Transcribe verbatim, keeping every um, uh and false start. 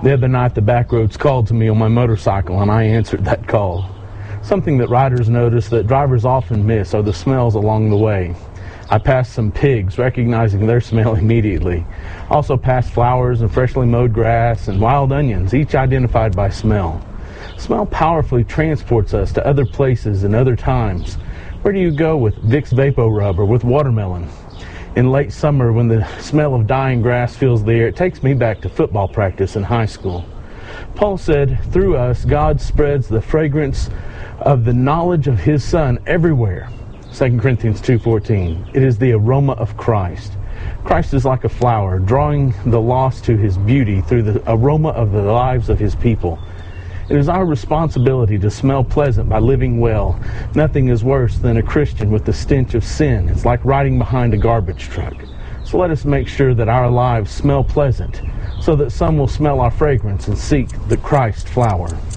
The other night, the Backroads called to me on my motorcycle, and I answered that call. Something that riders notice that drivers often miss are the smells along the way. I passed some pigs, recognizing their smell immediately. Also passed flowers and freshly mowed grass and wild onions, each identified by smell. Smell powerfully transports us to other places and other times. Where do you go with Vicks VapoRub or with watermelon? In late summer, when the smell of dying grass fills the air, it takes me back to football practice in high school. Paul said, through us, God spreads the fragrance of the knowledge of His Son everywhere. Second Corinthians two fourteen. It is the aroma of Christ. Christ is like a flower, drawing the lost to His beauty through the aroma of the lives of His people. It is our responsibility to smell pleasant by living well. Nothing is worse than a Christian with the stench of sin. It's like riding behind a garbage truck. So let us make sure that our lives smell pleasant, so that some will smell our fragrance and seek the Christ flower.